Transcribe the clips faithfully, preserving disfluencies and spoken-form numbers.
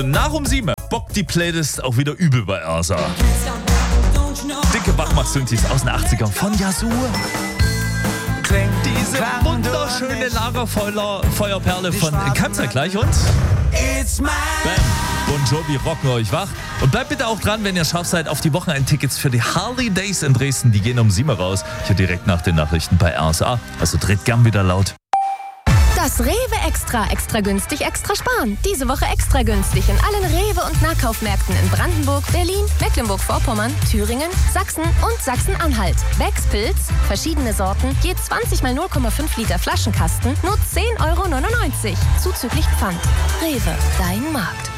Nach um sieben bockt die Playlist auch wieder übel bei R S A. Dicke Bachmach-Synthes aus den achtzigern von Yazoo. Diese wunderschöne Lagerfeuerperle von Kannst gleich und Bam. Bon Jovi rocken euch wach. Und bleibt bitte auch dran, wenn ihr scharf seid auf die Wochenendtickets für die Harley Days in Dresden. Die gehen um sieben raus. Hier direkt nach den Nachrichten bei R S A. Also dreht gern wieder laut. Das Rewe Extra. Extra günstig, extra sparen. Diese Woche extra günstig in allen Rewe- und Nahkaufmärkten in Brandenburg, Berlin, Mecklenburg-Vorpommern, Thüringen, Sachsen und Sachsen-Anhalt. Becks Pilz, verschiedene Sorten, je zwanzig mal null Komma fünf Liter Flaschenkasten, nur zehn Euro neunundneunzig. Zuzüglich Pfand. Rewe, dein Markt.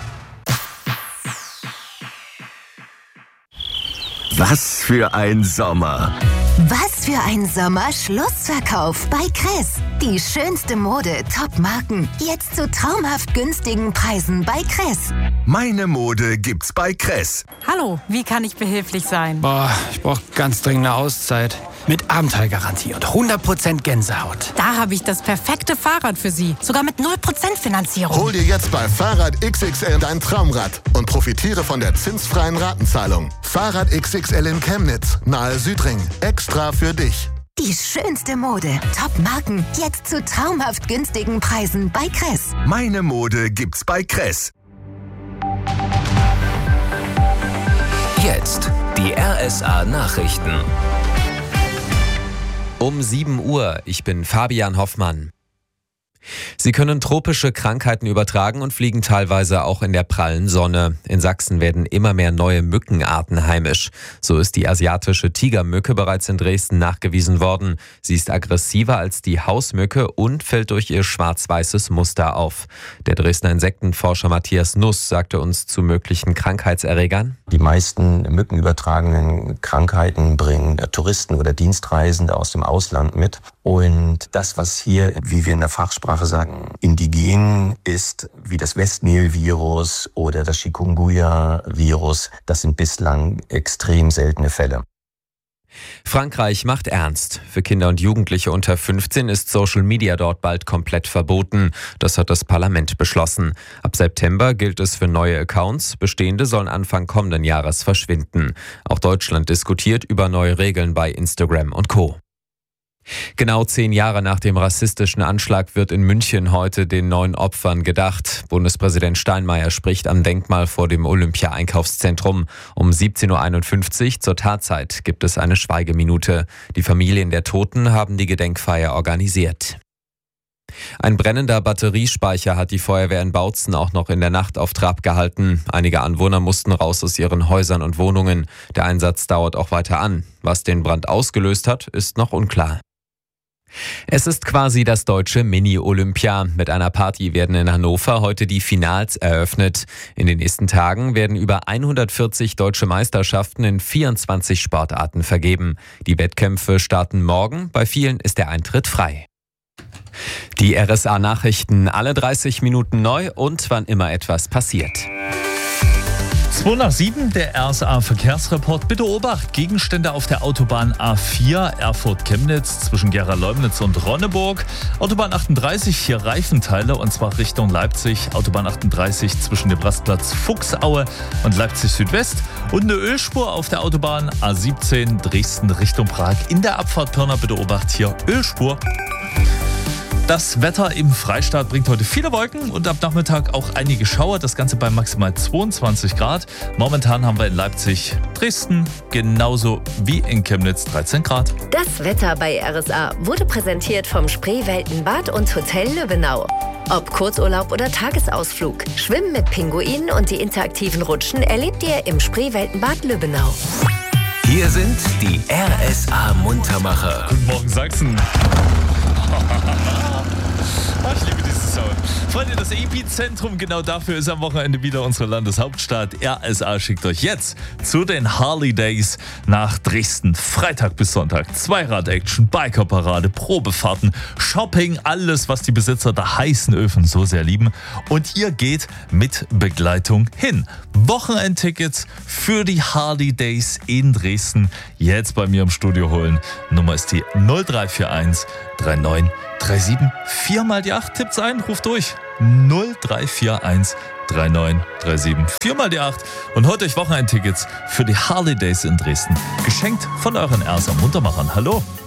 Was für ein Sommer. Was für ein Sommer-Schlussverkauf bei Kress. Die schönste Mode, Top-Marken. Jetzt zu traumhaft günstigen Preisen bei Kress. Meine Mode gibt's bei Kress. Hallo, wie kann ich behilflich sein? Boah, ich brauche ganz dringend eine Auszeit. Mit Abenteuergarantie und hundert Prozent Gänsehaut. Da habe ich das perfekte Fahrrad für Sie. Sogar mit null Prozent Finanzierung. Hol dir jetzt bei Fahrrad X X L dein Traumrad und profitiere von der zinsfreien Ratenzahlung. Fahrrad X X L in Chemnitz, nahe Südring. Extra für dich. Die schönste Mode, Top-Marken. Jetzt zu traumhaft günstigen Preisen bei Kress. Meine Mode gibt's bei Kress. Jetzt die R S A Nachrichten. Um sieben Uhr, ich bin Fabian Hoffmann. Sie können tropische Krankheiten übertragen und fliegen teilweise auch in der prallen Sonne. In Sachsen werden immer mehr neue Mückenarten heimisch. So ist die asiatische Tigermücke bereits in Dresden nachgewiesen worden. Sie ist aggressiver als die Hausmücke und fällt durch ihr schwarz-weißes Muster auf. Der Dresdner Insektenforscher Matthias Nuss sagte uns zu möglichen Krankheitserregern: Die meisten mückenübertragenen Krankheiten bringen Touristen oder Dienstreisende aus dem Ausland mit. Und das, was hier, wie wir in der Fachsprache sagen, indigen ist, wie das Westnil-Virus oder das Chikungunya-Virus, das sind bislang extrem seltene Fälle. Frankreich macht ernst. Für Kinder und Jugendliche unter fünfzehn ist Social Media dort bald komplett verboten. Das hat das Parlament beschlossen. Ab September gilt es für neue Accounts. Bestehende sollen Anfang kommenden Jahres verschwinden. Auch Deutschland diskutiert über neue Regeln bei Instagram und Co. Genau zehn Jahre nach dem rassistischen Anschlag wird in München heute den neun Opfern gedacht. Bundespräsident Steinmeier spricht am Denkmal vor dem Olympia-Einkaufszentrum. Um siebzehn Uhr einundfünfzig zur Tatzeit gibt es eine Schweigeminute. Die Familien der Toten haben die Gedenkfeier organisiert. Ein brennender Batteriespeicher hat die Feuerwehr in Bautzen auch noch in der Nacht auf Trab gehalten. Einige Anwohner mussten raus aus ihren Häusern und Wohnungen. Der Einsatz dauert auch weiter an. Was den Brand ausgelöst hat, ist noch unklar. Es ist quasi das deutsche Mini-Olympia. Mit einer Party werden in Hannover heute die Finals eröffnet. In den nächsten Tagen werden über hundertvierzig deutsche Meisterschaften in vierundzwanzig Sportarten vergeben. Die Wettkämpfe starten morgen. Bei vielen ist der Eintritt frei. Die R S A-Nachrichten alle dreißig Minuten neu und wann immer etwas passiert. zwei nach sieben, der R S A-Verkehrsreport. Bitte Obacht, Gegenstände auf der Autobahn A vier, Erfurt-Chemnitz zwischen Gera-Leumnitz und Ronneburg. Autobahn achtunddreißig, hier Reifenteile und zwar Richtung Leipzig. Autobahn achtunddreißig zwischen dem Rastplatz Fuchsaue und Leipzig Südwest. Und eine Ölspur auf der Autobahn A siebzehn, Dresden Richtung Prag. In der Abfahrt Pirna bitte Obacht, hier Ölspur. Das Wetter im Freistaat bringt heute viele Wolken und ab Nachmittag auch einige Schauer. Das Ganze bei maximal zweiundzwanzig Grad. Momentan haben wir in Leipzig, Dresden genauso wie in Chemnitz dreizehn Grad. Das Wetter bei R S A wurde präsentiert vom Spreeweltenbad und Hotel Löwenau. Ob Kurzurlaub oder Tagesausflug, Schwimmen mit Pinguinen und die interaktiven Rutschen erlebt ihr im Spreeweltenbad Löwenau. Hier sind die R S A-Muntermacher. Guten Morgen, Sachsen. Ich liebe diesen Sound. Freunde, das Epizentrum, genau dafür ist am Wochenende wieder unsere Landeshauptstadt. R S A schickt euch jetzt zu den Harley Days nach Dresden. Freitag bis Sonntag. Zweirad-Action, Bikerparade, Probefahrten, Shopping, alles, was die Besitzer der heißen Öfen so sehr lieben. Und ihr geht mit Begleitung hin. Wochenendtickets für die Harley Days in Dresden. Jetzt bei mir im Studio holen. Nummer ist die null drei vier eins drei neun drei sieben vier mal die acht. Tippt's ein, ruft durch. null drei vier eins drei neun drei sieben. Viermal die acht und holt euch Wochenendtickets für die Harley Days in Dresden. Geschenkt von euren R S A Muntermachern. Hallo!